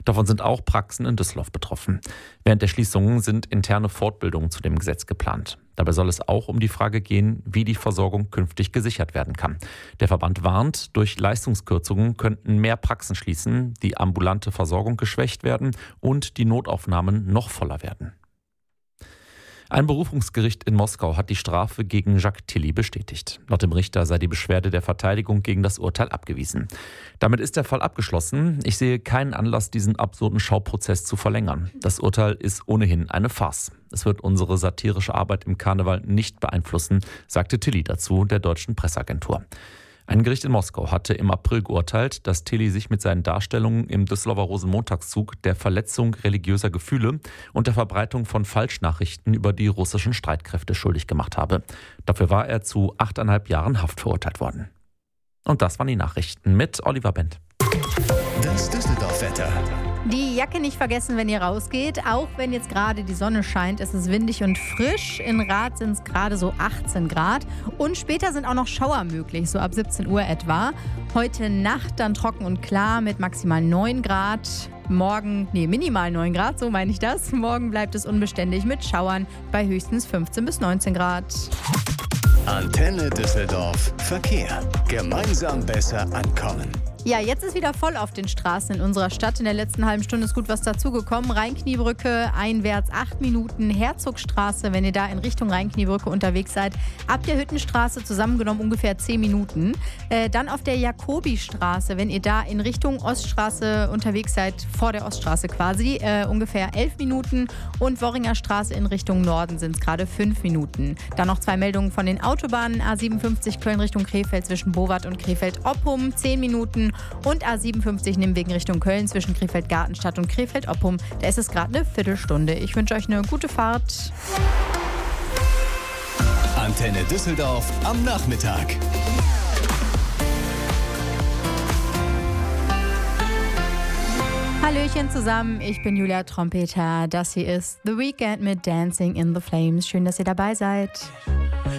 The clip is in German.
Davon sind auch Praxen in Düsseldorf betroffen. Während der Schließungen sind interne Fortbildungen zu dem Gesetz geplant. Dabei soll es auch um die Frage gehen, wie die Versorgung künftig gesichert werden kann. Der Verband warnt, durch Leistungskürzungen könnten mehr Praxen schließen, die ambulante Versorgung geschwächt werden und die Notaufnahmen noch voller werden. Ein Berufungsgericht in Moskau hat die Strafe gegen Jacques Tilly bestätigt. Laut dem Richter sei die Beschwerde der Verteidigung gegen das Urteil abgewiesen. Damit ist der Fall abgeschlossen. Ich sehe keinen Anlass, diesen absurden Schauprozess zu verlängern. Das Urteil ist ohnehin eine Farce. Es wird unsere satirische Arbeit im Karneval nicht beeinflussen, sagte Tilly dazu der deutschen Presseagentur. Ein Gericht in Moskau hatte im April geurteilt, dass Tilly sich mit seinen Darstellungen im Düsseldorfer Rosenmontagszug der Verletzung religiöser Gefühle und der Verbreitung von Falschnachrichten über die russischen Streitkräfte schuldig gemacht habe. Dafür war er zu 8,5 Jahren Haft verurteilt worden. Und das waren die Nachrichten mit Oliver Bent. Das Düsseldorf-Wetter. Die Jacke nicht vergessen, wenn ihr rausgeht. Auch wenn jetzt gerade die Sonne scheint, ist es windig und frisch. In Rath sind es gerade so 18 Grad. Und später sind auch noch Schauer möglich, so ab 17 Uhr etwa. Heute Nacht dann trocken und klar mit maximal 9 Grad. Minimal 9 Grad, so meine ich das. Morgen bleibt es unbeständig mit Schauern bei höchstens 15 bis 19 Grad. Antenne Düsseldorf. Verkehr. Gemeinsam besser ankommen. Ja, jetzt ist wieder voll auf den Straßen in unserer Stadt. In der letzten halben Stunde ist gut was dazugekommen. Rhein-Kniebrücke einwärts 8 Minuten. Herzogstraße, wenn ihr da in Richtung Rhein-Kniebrücke unterwegs seid. Ab der Hüttenstraße zusammengenommen ungefähr 10 Minuten. Dann auf der Jakobistraße, wenn ihr da in Richtung Oststraße unterwegs seid, vor der Oststraße quasi, ungefähr 11 Minuten. Und Worringer Straße in Richtung Norden sind es gerade 5 Minuten. Dann noch 2 Meldungen von den Autobahnen. A57 Köln Richtung Krefeld zwischen Bowat und Krefeld-Oppum 10 Minuten. Und A57 Nimwegen Richtung Köln zwischen Krefeld-Gartenstadt und Krefeld-Oppum. Da ist es gerade eine Viertelstunde. Ich wünsche euch eine gute Fahrt. Antenne Düsseldorf am Nachmittag. Hallöchen zusammen, ich bin Julia Trompeter. Das hier ist The Weeknd mit Dancing in the Flames. Schön, dass ihr dabei seid.